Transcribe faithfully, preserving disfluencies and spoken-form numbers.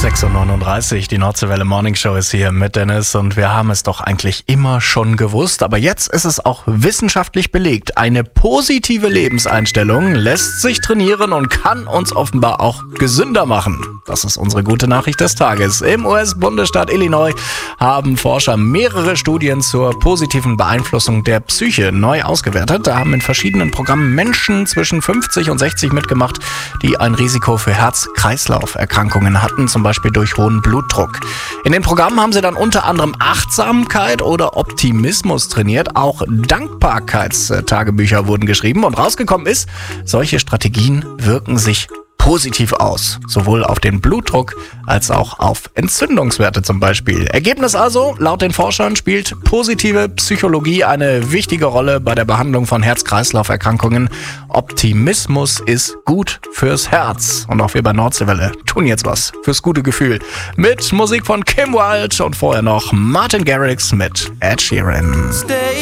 sechs Uhr neununddreißig, die Nordseewelle Morning Show ist hier mit Dennis und wir haben es doch eigentlich immer schon gewusst, aber jetzt ist es auch wissenschaftlich belegt. Eine positive Lebenseinstellung lässt sich trainieren und kann uns offenbar auch gesünder machen. Das ist unsere gute Nachricht des Tages. Im U S-Bundesstaat Illinois haben Forscher mehrere Studien zur positiven Beeinflussung der Psyche neu ausgewertet. Da haben in verschiedenen Programmen Menschen zwischen fünfzig und sechzig mitgemacht, die ein Risiko für Herz-Kreislauf-Erkrankungen hatten, zum Beispiel durch hohen Blutdruck. In den Programmen haben sie dann unter anderem Achtsamkeit oder Optimismus trainiert. Auch Dankbarkeitstagebücher wurden geschrieben und rausgekommen ist, solche Strategien wirken sich positiv aus, sowohl auf den Blutdruck als auch auf Entzündungswerte zum Beispiel. Ergebnis also, laut den Forschern spielt positive Psychologie eine wichtige Rolle bei der Behandlung von Herz-Kreislauf-Erkrankungen. Optimismus ist gut fürs Herz. Und auch wir bei Nordseewelle tun jetzt was fürs gute Gefühl. Mit Musik von Kim Wilde und vorher noch Martin Garrix mit Ed Sheeran.